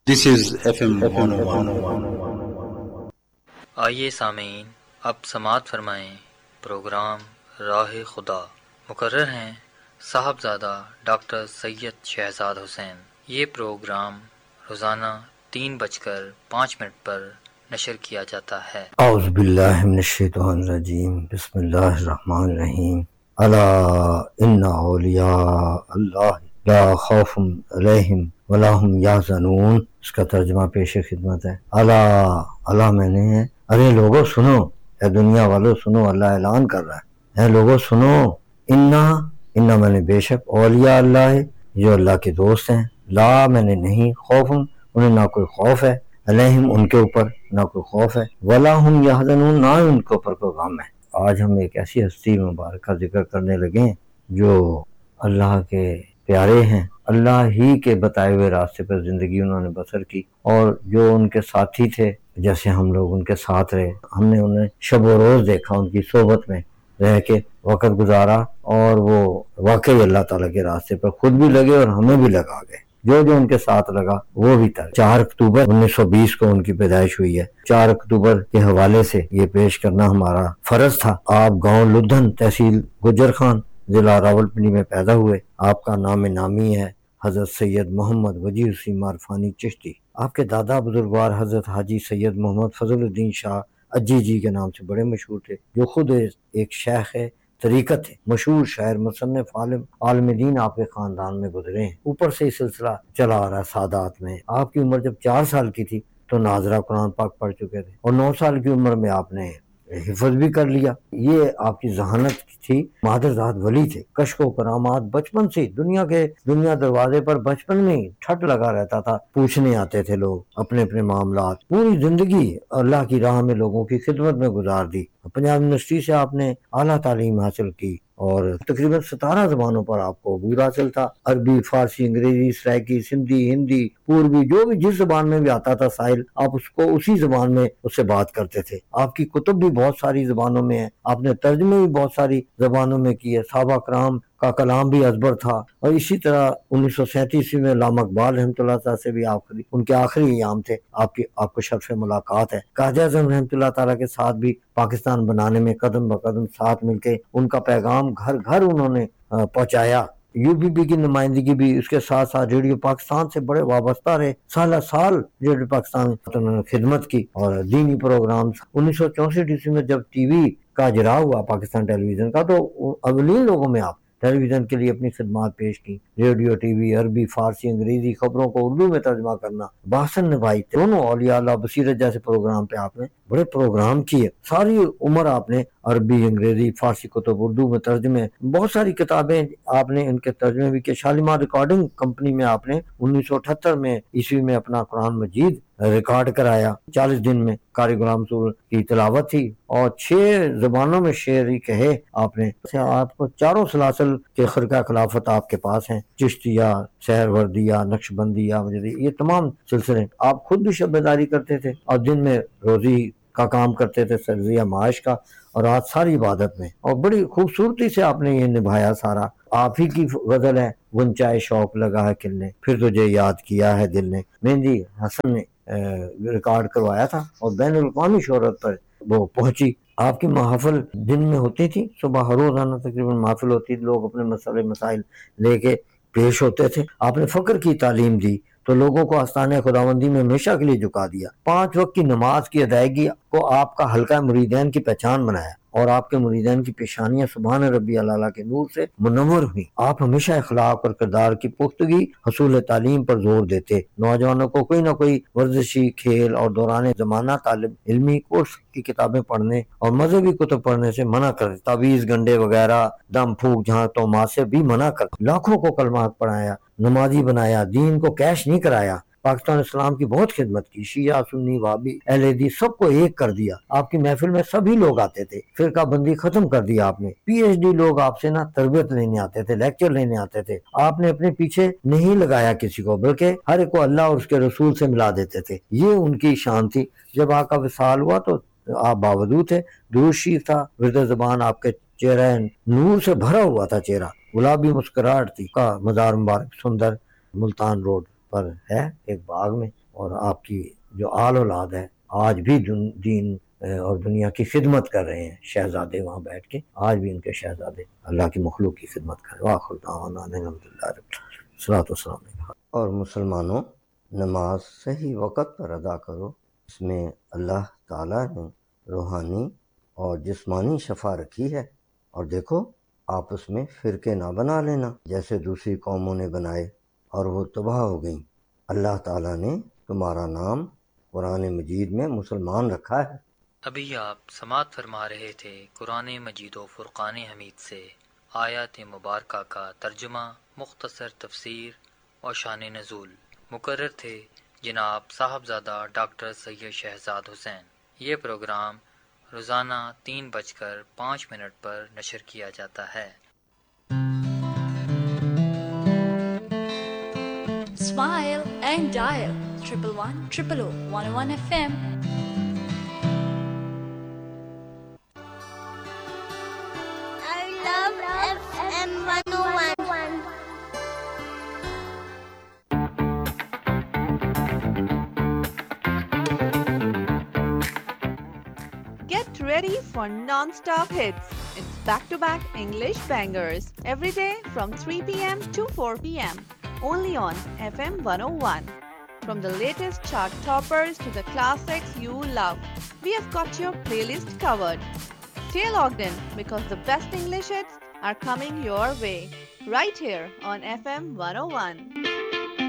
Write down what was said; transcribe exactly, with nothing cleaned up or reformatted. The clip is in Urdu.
This is F M one O one. آئیے سامعین، اب سماعت فرمائیں پروگرام راہ خدا۔ مقرر ہیں صاحبزادہ ڈاکٹر سید شہزاد حسین۔ یہ پروگرام روزانہ تین بج کر پانچ منٹ پر نشر کیا جاتا ہے۔ اعوذ باللہ من الشیطان الرجیم، بسم اللہ الرحمن الرحیم۔ الا ان اولیاء اللہ لا خوف علیہم ولا هم یحزنون۔ اس کا ترجمہ پیش خدمت ہے۔ الا اللہ میں نے ہے، ارے لوگوں سنو، اے دنیا والوں سنو، اللہ اعلان کر رہا ہے، اے لوگوں سنو، انا انا میں نے بے شک، اولیاء اللہ ہے جو اللہ کے دوست ہیں، لا میں نے نہیں، خوف انہیں نہ کوئی خوف ہے، علیہم ان کے اوپر نہ کوئی خوف ہے، ولا هم یحزنون نہ ان کے اوپر کوئی غم ہے۔ آج ہم ایک ایسی ہستی مبارکہ ذکر کرنے لگے ہیں جو اللہ کے پیارے ہیں، اللہ ہی کے بتائے ہوئے راستے پر زندگی انہوں نے بسر کی، اور جو ان کے ساتھی تھے جیسے ہم لوگ ان کے ساتھ رہے، ہم نے انہیں شب و روز دیکھا، ان کی صحبت میں رہ کے وقت گزارا، اور وہ واقعی اللہ تعالیٰ کے راستے پر خود بھی لگے اور ہمیں بھی لگا گئے۔ جو جو ان کے ساتھ لگا وہ بھی تھا۔ چار اکتوبر انیس سو بیس کو ان کی پیدائش ہوئی ہے۔ چار اکتوبر کے حوالے سے یہ پیش کرنا ہمارا فرض تھا۔ آپ گاؤں لدھن، تحصیل گجر خان، ضلع راولپنڈی میں پیدا ہوئے۔ آپ کا نام نامی ہے حضرت سید محمد وجیہ الدین عرفانی چشتی۔ آپ کے دادا بزرگوار حضرت حاجی سید محمد فضل الدین شاہ اجی جی کے نام سے بڑے مشہور تھے، جو خود ایک شیخ ہے طریقت ہے، مشہور شاعر، مصنف، عالم، عالم دین آپ کے خاندان میں گزرے ہیں۔ اوپر سے یہ سلسلہ چلا آ رہا ہے سادات میں۔ آپ کی عمر جب چار سال کی تھی تو ناظرہ قرآن پاک پڑھ چکے تھے، اور نو سال کی عمر میں آپ نے حفظ بھی کر لیا۔ یہ آپ کی ذہانت تھی۔ مادر ذات ولی تھے، کشف و کرامات بچپن سے، دنیا کے دنیا دروازے پر بچپن میں ہی ٹھٹ لگا رہتا تھا، پوچھنے آتے تھے لوگ اپنے اپنے معاملات۔ پوری زندگی اللہ کی راہ میں لوگوں کی خدمت میں گزار دی۔ پنجاب یونیورسٹی سے آپ نے اعلیٰ تعلیم حاصل کی، اور تقریباً ستارہ زبانوں پر آپ کو عبور حاصل تھا۔ عربی، فارسی، انگریزی، سرائیکی، سندھی، ہندی، پوربی، جو بھی جس زبان میں بھی آتا تھا ساحل، آپ اس کو اسی زبان میں اس سے بات کرتے تھے۔ آپ کی کتب بھی بہت ساری زبانوں میں ہیں، آپ نے ترجمے بھی بہت ساری زبانوں میں کیے۔ صحابہ کرام کا کلام بھی ازبر تھا، اور اسی طرح انیس سو سینتیس میں علامہ اقبال رحمۃ اللہ تعالیٰ سے بھی آخری ان کے آخری ایام تھے، آپ کی آپ کو شرف ملاقات ہے۔ قائد اعظم رحمۃ اللہ تعالیٰ کے ساتھ بھی پاکستان بنانے میں قدم بقدم ساتھ مل کے ان کا پیغام گھر گھر انہوں نے پہنچایا۔ یو پی پی کی نمائندگی بھی اس کے ساتھ ساتھ ریڈیو پاکستان سے بڑے وابستہ رہے، سالہ سال ریڈیو پاکستان انہوں نے خدمت کی، اور دینی پروگرامز۔ انیس سو چونسٹھ عیسوی میں جب ٹی وی کا اجرا ہوا پاکستان ٹیلی ویژن کا، تو اولین لوگوں میں آپ ٹیلی ویژن کے لیے اپنی خدمات پیش کی۔ ریڈیو، ٹی وی، عربی، فارسی، انگریزی خبروں کو اردو میں ترجمہ کرنا، باسن نبھائی، دونوں اولیاء اللہ بصیرت جیسے پروگرام پہ آپ نے بڑے پروگرام کیے۔ ساری عمر آپ نے عربی، انگریزی، فارسی کتب، اردو میں ترجمے، بہت ساری کتابیں آپ نے ان کے ترجمے بھی کیے۔ شالیمار ریکارڈنگ کمپنی میں آپ نے انیس سو اٹھہتر میں عیسوی میں اپنا قرآن مجید ریکارڈ کرایا۔ چالیس دن میں قاری غلام رسول کی تلاوت تھی، اور چھ زبانوں میں شعر کہے آپ نے۔ آپ کو چاروں سلاسل کے خرقہ خلافت آپ کے پاس ہیں، چشتیہ، سہروردیہ، نقشبندیہ، یہ تمام سلسلے۔ آپ خود بھی شب بیداری کرتے تھے، اور دن میں روزی کا کام کرتے تھے، سرزیہ معاش کا، اور رات ساری عبادت میں، اور بڑی خوبصورتی سے آپ نے یہ نبھایا سارا۔ آپ ہی کی غزل ہے، غنچۂ شوق لگا ہے کھلنے، پھر تجھے یاد کیا ہے دل نے، مہندی حسن نے ریکارڈ کروایا تھا، اور بین الاقوامی شہرت پر وہ پہنچی۔ آپ کی محافل دن میں ہوتی تھی، صبح ہر روزانہ تقریباً محافل ہوتی تھی، لوگ اپنے مسئلے مسائل لے کے پیش ہوتے تھے۔ آپ نے فقر کی تعلیم دی تو لوگوں کو آستانِ خداوندی میں ہمیشہ کے لیے جھکا دیا۔ پانچ وقت کی نماز کی ادائیگی کو آپ کا حلقہ مریدین کی پہچان بنایا، اور آپ کے مریدین کی پیشانیاں سبحان ربی الاعلیٰ کے نور سے منور ہوئی۔ آپ ہمیشہ اخلاق اور کردار کی پختگی، حصول تعلیم پر زور دیتے، نوجوانوں کو کوئی نہ کوئی ورزشی، کھیل اور دوران زمانہ طالب علمی کورس کی کتابیں پڑھنے اور مذہبی کتب پڑھنے سے منع کرتے، تعویذ گنڈے وغیرہ، دم پھونک جہاں تومات سے بھی منع کر، لاکھوں کو کلمہ پڑھایا، نمازی بنایا، دین کو کیش نہیں کرایا۔ پاکستان اسلام کی بہت خدمت کی، شیعہ، سنی، وہابی، اہل حدیث سب کو ایک کر دیا۔ آپ کی محفل میں سبھی لوگ آتے تھے، فرقہ بندی ختم کر دیا آپ نے۔ پی ایچ ڈی لوگ آپ سے نا تربیت لینے آتے تھے، لیکچر لینے آتے تھے۔ آپ نے اپنے پیچھے نہیں لگایا کسی کو، بلکہ ہر ایک کو اللہ اور اس کے رسول سے ملا دیتے تھے۔ یہ ان کی شان تھی۔ جب آپ کا وصال ہوا تو آپ باوجود تھے، درود شریف تھا، ورد زبان آپ کے چہرہ نور سے بھرا ہوا تھا، چہرہ گلابی مسکراہٹ تھی۔ کا مزار مبارک سندر ملتان روڈ پر ہے ایک باغ میں، اور آپ کی جو آل اولاد ہے آج بھی دین اور دنیا کی خدمت کر رہے ہیں، شہزادے وہاں بیٹھ کے آج بھی ان کے شہزادے اللہ کی مخلوق کی خدمت کر رہے ہیں۔ وآخر دعوانا ان الحمدللہ رب العالمین، صلاۃ والسلام۔ اور مسلمانوں، نماز صحیح وقت پر ادا کرو، اس میں اللہ تعالیٰ نے روحانی اور جسمانی شفا رکھی ہے۔ اور دیکھو آپس میں فرقے نہ بنا لینا جیسے دوسری قوموں نے بنائے اور وہ تباہ ہو گئیں۔ اللہ تعالیٰ نے تمہارا نام قرآن مجید میں مسلمان رکھا ہے۔ ابھی آپ سماعت فرما رہے تھے قرآن مجید و فرقان حمید سے آیات مبارکہ کا ترجمہ، مختصر تفسیر اور شان نزول۔ مقرر تھے جناب صاحبزادہ ڈاکٹر سید شہزاد حسین۔ یہ پروگرام روزانہ تین بج کر پانچ منٹ پر نشر کیا جاتا ہے۔ Smile and dial triple one triple o one one F M. I love F M one oh one. Get ready for non-stop hits. It's back-to-back English bangers every day from three p.m. to four p.m. only on F M one oh one. From the latest chart toppers to the classics you love, we have got your playlist covered. Stay logged in because the best English hits are coming your way right here on F M one oh one.